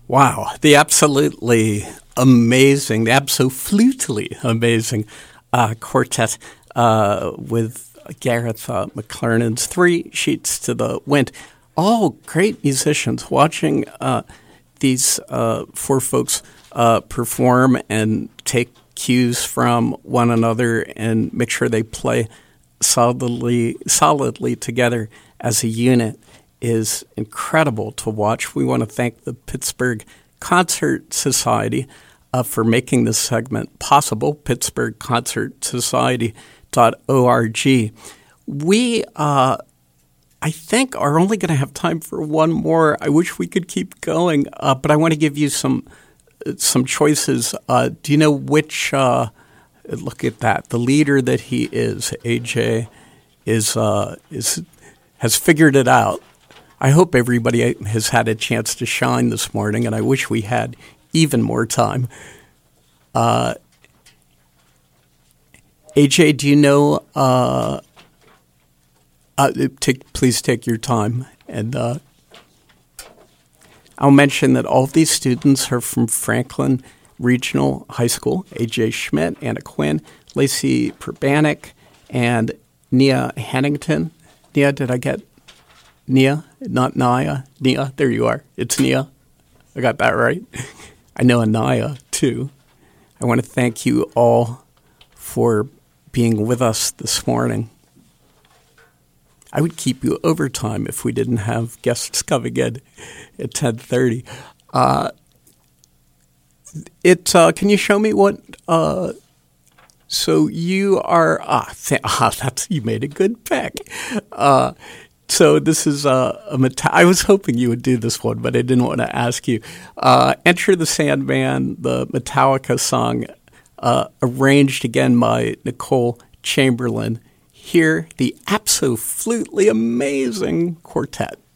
Wow, the absolutely amazing, quartet with Gareth McClernand's Three Sheets to the Wind. All great musicians. Watching these four folks perform and take cues from one another and make sure they play solidly together as a unit is incredible to watch. We want to thank the Pittsburgh Concert Society for making this segment possible, pittsburghconcertsociety.org. We, I think, are only going to have time for one more. I wish we could keep going, but I want to give you some choices. Do you know which, look at that, the leader that he is, AJ, has figured it out. I hope everybody has had a chance to shine this morning, and I wish we had even more time. AJ, do you know? Please take your time. And I'll mention that all of these students are from Franklin Regional High School. AJ Schmidt, Anna Quinn, Lacey Perbanik, and Nia Hannington. Nia, did I get Nia? Not Naya. Nia, there you are. It's Nia. I got that right. I know Anaya, too. I want to thank you all for being with us this morning. I would keep you overtime if we didn't have guests coming in at 10:30. Can you show me what? So you are. You made a good pick. So this is I was hoping you would do this one, but I didn't want to ask you. Enter the Sandman, the Metallica song, arranged again by Nicole Chamberlain. Hear the absolutely amazing quartet.